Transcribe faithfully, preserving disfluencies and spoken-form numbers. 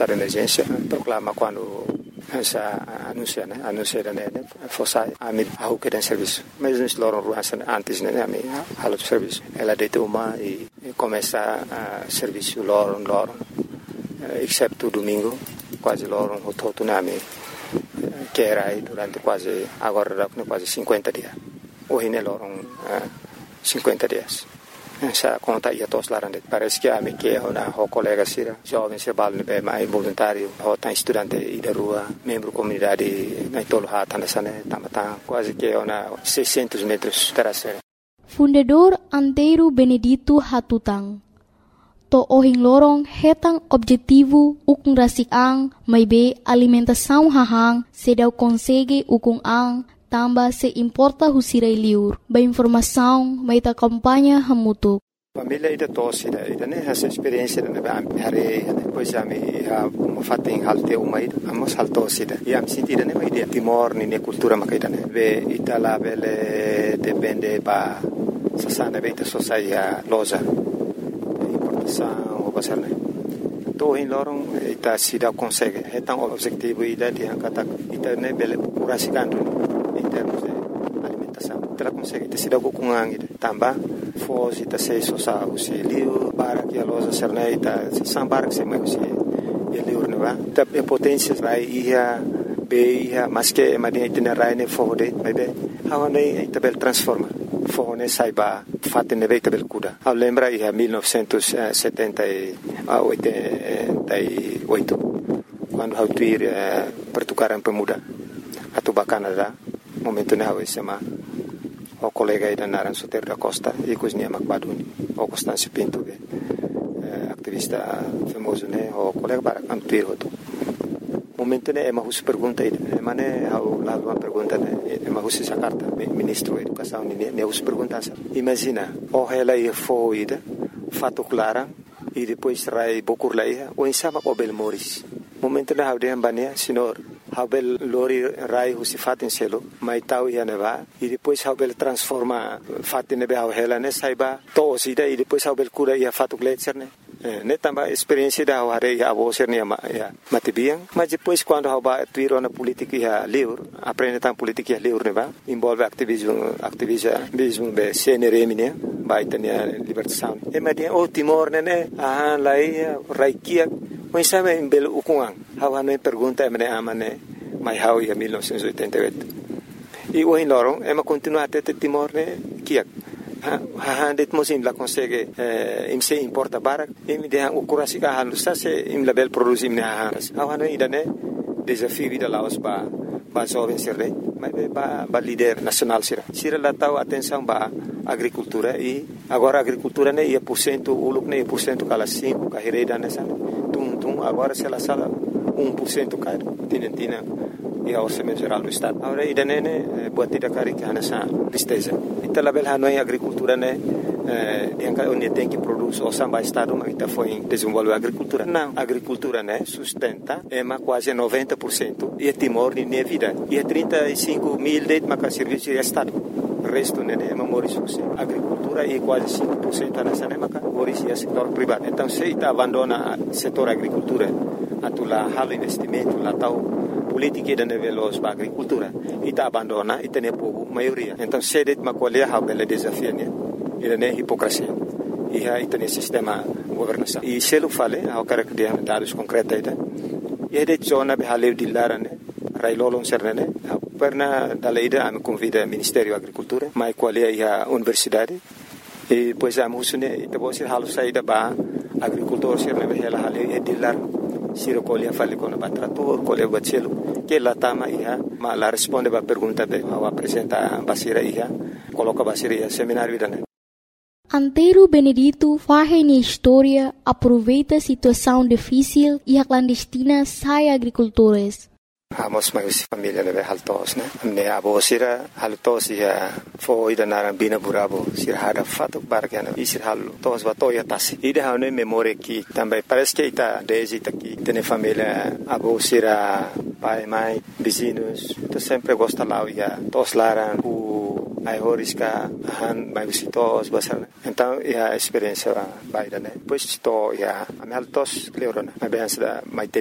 estado de emergência, proclama quando essa anuncia, né? Anuncia, né? Fossai, a mim, a que tem serviço. Mas nós loram ruas antes, né? A mim, a do serviço. Ela deita uma e começa a serviço loram, loram, exceto domingo, quase loram o todo, né? A mim, que era aí durante quase, agora quase cinquenta dias. Hoje, né? Loram cinquenta dias. Essa conta ia todos lá, parece que a minha que é uma colega sira, jovem se balne bem mais voluntário, ou tá estudante e da rua, membro comunidade na tolo hata nessa né, tá quase que é uma seiscentos metros terastre. Fundador Antero Benedito Hatutang. To ohing lorong hetang objetivo ukung rasik-ang may be alimentação hahang sedau konsege ukung ang tamba se importa husirai liur. Ba informação may ta kampanya hamutuk. Família ida tosse ida ida né essa experiência da hari depois a mi ha fatin halte uma ida amos haltosse ida e am sentida né ida timor ni cultura makaida né ve itala vele depende ba sasana beita sociedade loja importação o basar né to in lorong ita sida consegue hetang objetivo ida dia kata ita né bele curasikan em termos de alimentação. Ela consegue ter sido com ang tamba, fosse ta sei sosa usi liu para que a loja serneita sambar que se mais usi liu neva. Ta potência rai ia be ia mas que madia itena rai ne fode mai be. Hawa nei tabel transforma. Fone saiba fatte ne veita bel kuda. A lembra ia mil novecentos e setenta e oito quando hautuir pertukaran pemuda atau Canada. Momento na hawa sama o colega ida naran Soter da Costa e cozinha Macbaduni o Constâncio Pinto be activista famoso né o colega para antuir hoto momento né é uma pergunta ida mane hau lá uma pergunta né é uma essa carta ministro da educação né né us pergunta imagina o ela ia foi ida fato clara e depois rai bokur lá ia o insama o Belmoris momento na hau de ambania senhor Habel lori rai husi fatin selo mai tau ia neva e depois habel transforma fatin nebe hela ne saiba to sida e depois habel cura ia fatu gletser ne ne tamba experiência da hare ia avoser ne ya matibiang mas depois quando haba tuiro na política ia liur aprende tam política ia liur neva envolve ativismo ativismo be C N R M ne vai tenia libertação e media o Timor ne ne ah lai raikia mas sabe em belo ukuang hawa no pergunta emne amane mai hau ia mil novecentos e oitenta e oito e o in lorong ema continua até Timor ne kiak ha det mosim la consegue im se importa barak im de o kurasika halu sa se im label produzi im ne ha hawa no idane desafio vida laos ba ba jovem sirre mas ba ba líder nacional sira sira la tau atenção ba agricultura e agora agricultura ne ia por cento uluk ne por cento kala cinco kahireda nessa tum tum agora se ela sala um por cento caro tinentina e a orçamento geral do estado agora ida ne buatida kari que nessa tristeza então label hanoi agricultura ne dianca onde tem que produz o samba estado mas ita foi desenvolver agricultura não agricultura né sustenta é ma quase noventa por cento e Timor ni ne vida e trinta e cinco mil de ma serviço de estado resto né é memorisus agricultura e quase cinco por cento nessa né maka origem setor privado então se ita abandona setor agricultura atula halo investimento lá tal política da nível da agricultura ita abandona ita ne povo maioria então se det ma qual é a bela desafio né ele é hipocrisia e aí tem sistema governação e se ele fala ao cara que tem dados concretos aí e é de zona de haleu de larane railolong sernene perna daleida am convida Ministério Agricultura mai qual é a universidade e pois a musune te você halu saída ba agricultor sernene hela haleu e de lar siro colia fale com o trator colia bachelo que la tama ia ma la responde ba pergunta be ao apresenta basira ia coloca basira ia seminário dane Antero Benedito faz na história, aproveita a situação difícil e a clandestina sai agricultores. Amos mais família leve haltos, né? Ne abo sira haltos ia foi da narambina burabo sira hada fato bargana e sira halu tos batoya tasi. Ida hane memória que também parece que ita desde aqui tem família abo sira pai mãe vizinhos, tu sempre gosta lá ia tos laran ai horiska han mai visitos basar então a experiência vai da né pois to ia a altos cleorona a bem da mai